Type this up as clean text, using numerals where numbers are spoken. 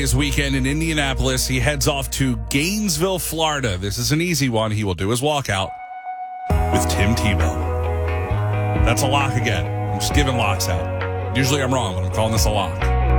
his weekend in Indianapolis. He heads off to Gainesville, Florida. This is an easy one. He will do his walkout with Tim Tebow. That's a lock again. I'm just giving locks out. Usually I'm wrong, but I'm calling this a lock.